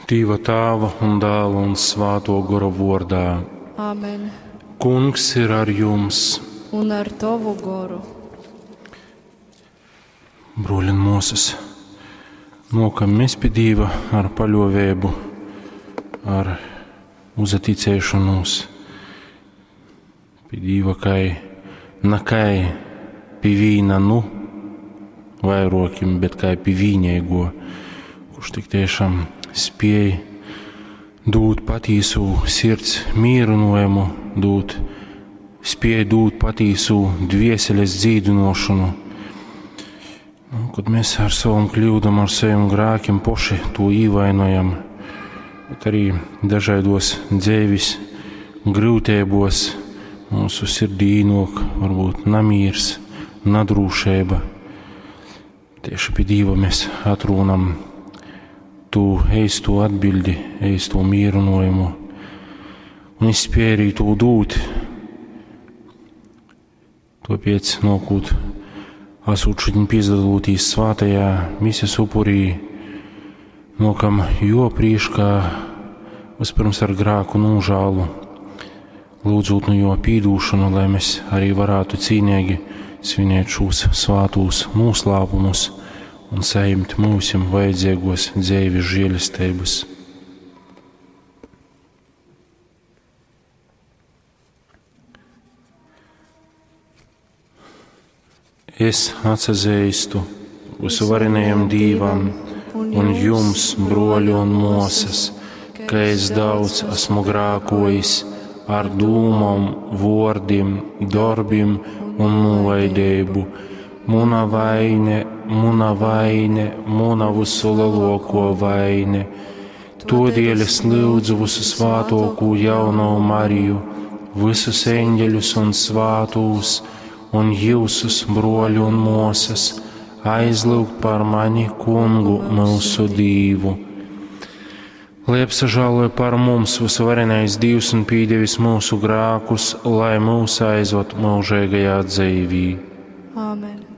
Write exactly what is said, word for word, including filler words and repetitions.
Dieva Tēva un Dēla un Svēto Gara vārdā. Āmen. Kungs ir ar jums. Un ar tavu garu. Broļi un mūsas, nokam mēs pie Dieva ar paļovēbu, ar uzaticēšanos. Pie Dieva kai nakai pie vīna nu vairokim, bet kai pie vīņēgo, kurš tik tiešām spēj dūt patīsu sirds mīrunojumu, dūt, spēj dūt patīsu dvieseles dzīdinošanu. Kad mēs ar savam kļūdam, ar saviem grākiem poši to īvainojam, bet arī dažādos dzēvis grūtēbos mūsu sirdī īnok varbūt namīrs, nadrūšēba. Tieši pie Dieva mēs atrūnam tu eisto atbildi, eisto mīrunojumu un izspēj arī to dūt. Tāpēc nokūt esot šodien piezdalūtīs svātajā misijas upurī, nokam jo priekškā vispirms ar grāku nūžālu, lūdzot no jo pīdūšanu, lai mēs arī varētu cīnīgi svinēt šos svātūs noslēpumus un saņemt mūsim vajadzīgos dzīves žēlistības. Es atsazīstu visvarenajam Dīvam un jums, broļi un mosas, ka es daudz esmu grākojis ar dūmam, vārdiem, darbiem un nolaidību. Muna vaine, muna vaine, muna visu lielāko vaine. Todēļ es lūdzu visu svātāko jauno Mariju, visus eņģeļus un svātūs, un jūsus broļu un mosas, aizlūgt par mani Kungu mūsu Dīvu. Lai apsažāloja par mums visvarenais Dievs un pīdevis mūsu grākus, lai mūs aizved mūžīgajā dzīvī. Āmen.